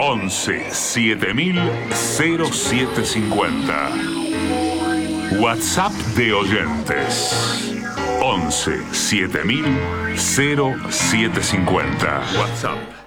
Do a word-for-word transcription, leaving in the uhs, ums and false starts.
once siete mil cero siete cincuenta. WhatsApp de oyentes once siete mil cero siete cincuenta. WhatsApp.